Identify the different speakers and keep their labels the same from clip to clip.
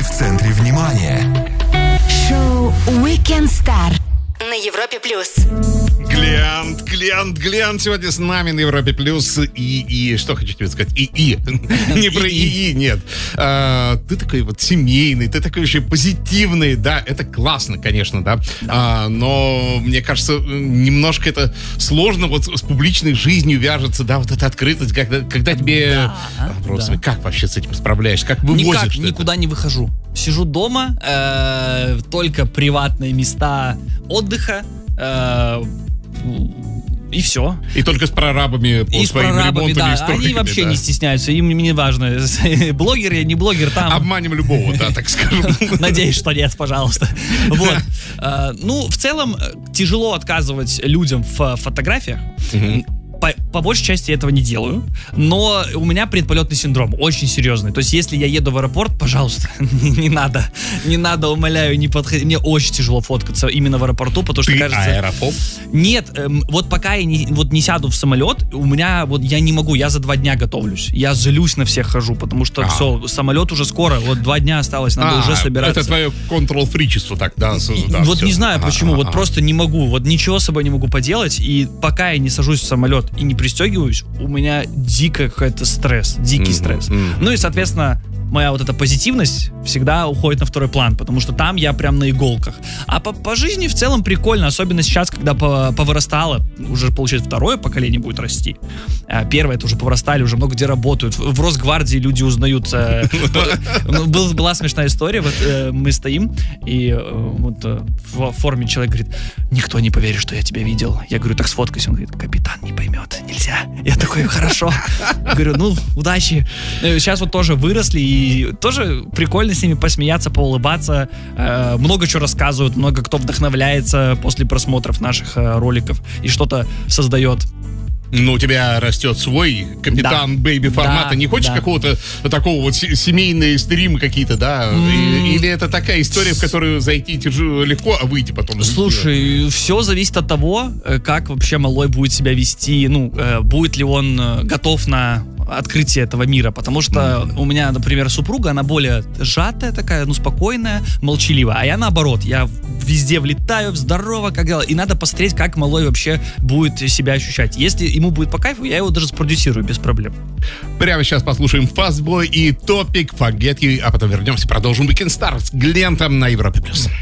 Speaker 1: в центре внимания.
Speaker 2: Шоу Weekend Star на Европе плюс.
Speaker 3: Глент сегодня с нами на Европе плюс. И что хочу тебе сказать? Не про нет. Ты такой вот семейный, ты такой еще позитивный, да, это классно, конечно, да. Но мне кажется, немножко это сложно вот с публичной жизнью вяжется, да, вот эта открытость, когда тебе просто как вообще с этим справляешься, как вывозишь?
Speaker 4: Никак, никуда не выхожу. Сижу дома, только приватные места отдыха, и все.
Speaker 3: И только с прорабами по своим ремонтам и стройками.
Speaker 4: Они вообще не стесняются, им не важно, блогер я, не блогер, там...
Speaker 3: Обманем любого, да, так скажем.
Speaker 4: Надеюсь, что нет, пожалуйста. Вот. Ну, в целом, тяжело отказывать людям в фотографиях. По большей части я этого не делаю, но у меня предполетный синдром очень серьезный. То есть, если я еду в аэропорт, пожалуйста, не надо, умоляю, не подходи. Мне очень тяжело фоткаться именно в аэропорту, потому что, кажется...
Speaker 3: Ты аэрофоб?
Speaker 4: Нет, вот пока я не сяду в самолет, у меня вот я не могу, я за 2 дня готовлюсь. Я злюсь на всех хожу, потому что все, самолет уже скоро, вот 2 дня осталось, надо уже собираться.
Speaker 3: Это твое контрол-фричество так, да?
Speaker 4: Вот не знаю почему, вот просто не могу, вот ничего с собой не могу поделать, и пока я не сажусь в самолет и не пристегиваюсь, у меня дикий какой-то стресс, дикий стресс. Ну и, соответственно, моя вот эта позитивность всегда уходит на второй план, потому что там я прям на иголках. А по жизни в целом прикольно, особенно сейчас, когда повырастало, уже, получается, второе поколение будет расти. Первое, это уже повырастали, уже много где работают. В Росгвардии люди узнают. Была смешная история, вот мы стоим, и вот в форме человек говорит: никто не поверит, что я тебя видел. Я говорю: так сфоткайся. Он говорит: капитан не поймет, нельзя. Я такой: хорошо. Говорю: ну, удачи. Сейчас вот тоже выросли, и тоже прикольно с ними посмеяться, поулыбаться. Много чего рассказывают, много кто вдохновляется после просмотров наших роликов и что-то создает.
Speaker 3: Ну, у тебя растет свой капитан бэйби формата. Не хочешь какого-то такого вот семейные стримы какие-то, да? Или это такая история, в которую зайти легко, а выйти потом?
Speaker 4: Слушай, все зависит от того, как вообще малой будет себя вести. Ну, будет ли он готов на открытие этого мира, потому что у меня, например, супруга, она более сжатая такая, ну, спокойная, молчаливая, а я наоборот, я везде влетаю, здорово, как дела, и надо посмотреть, как малой вообще будет себя ощущать. Если ему будет по кайфу, я его даже спродюсирую без проблем.
Speaker 3: Прямо сейчас послушаем Fastboy и Topic Forget You, а потом вернемся, продолжим Weekend Star с Глентом на Европе+.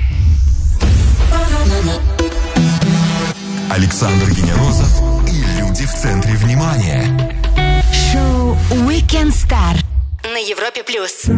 Speaker 1: Александр Генерозов и люди в центре внимания.
Speaker 2: Шоу Weekend Star на Европе плюс.